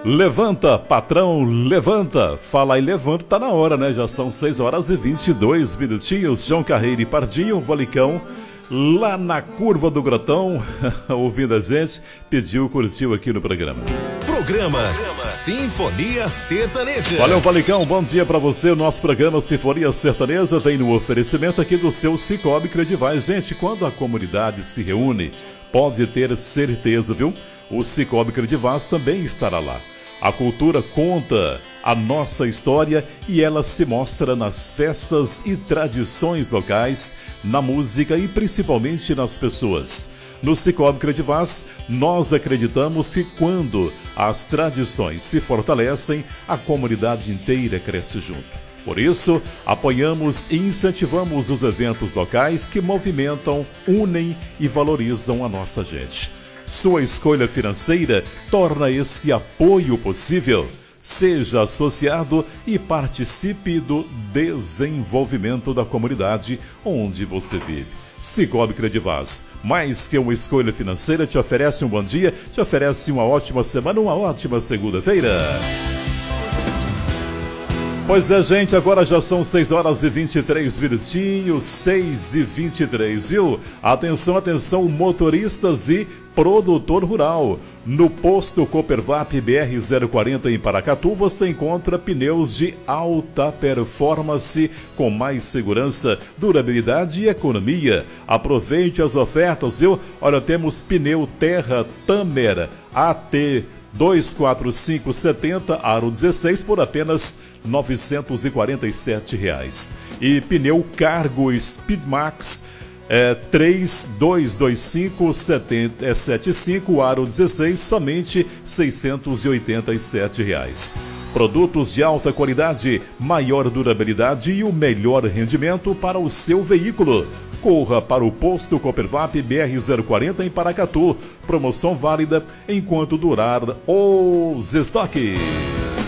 Levanta, patrão, levanta. Fala e levanta, tá na hora, né? Já são 6h22 minutinhos. João Carreiro e Pardinho, Valicão, lá na curva do Grotão, ouvindo a gente, pediu, curtiu aqui no programa. Programa Sinfonia Sertaneja. Valeu, Valicão, bom dia pra você. O nosso programa Sinfonia Sertaneja vem no oferecimento aqui do seu Cicobi Credivaz. Gente, quando a comunidade se reúne, pode ter certeza, viu? O Cicobi Credivaz também estará lá. A cultura conta a nossa história e ela se mostra nas festas e tradições locais, na música e principalmente nas pessoas. No Cicobi Credivaz, nós acreditamos que quando as tradições se fortalecem, a comunidade inteira cresce junto. Por isso, apoiamos e incentivamos os eventos locais que movimentam, unem e valorizam a nossa gente. Sua escolha financeira torna esse apoio possível. Seja associado e participe do desenvolvimento da comunidade onde você vive. Cicobi Credivaz, mais que uma escolha financeira, te oferece um bom dia, te oferece uma ótima semana, uma ótima segunda-feira. Pois é, gente, agora já são 6h23 minutinhos, 6h23, viu? Atenção, atenção, motoristas e produtor rural. No posto Coopervap BR-040 em Paracatu, você encontra pneus de alta performance com mais segurança, durabilidade e economia. Aproveite as ofertas, viu? Olha, temos pneu Terra Tamer AT 24570 aro 16 por apenas R$ 947. E pneu Cargo Speedmax 322575 aro 16 somente R$ 687. Produtos de alta qualidade, maior durabilidade e o melhor rendimento para o seu veículo. Corra para o posto Coopervap BR-040 em Paracatu. Promoção válida enquanto durar os estoques.